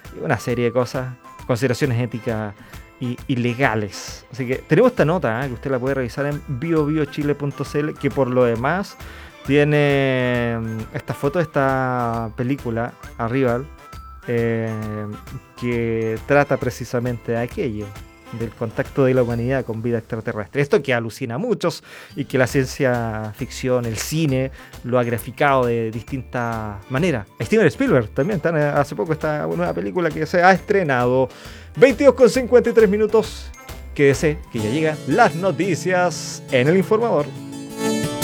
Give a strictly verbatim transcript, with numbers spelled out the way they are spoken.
y una serie de cosas, consideraciones éticas y, y legales. Así que tenemos esta nota, ¿eh? Que usted la puede revisar en bio bio chile punto c l, que por lo demás tiene esta foto de esta película, Arrival, eh, que trata precisamente de aquello, del contacto de la humanidad con vida extraterrestre. Esto que alucina a muchos y que la ciencia ficción, el cine, lo ha graficado de distintas maneras. Steven Spielberg también, está, hace poco esta nueva película que se ha estrenado. veintidós con cincuenta y tres minutos. Quédese, que ya llegan las noticias en El Informador.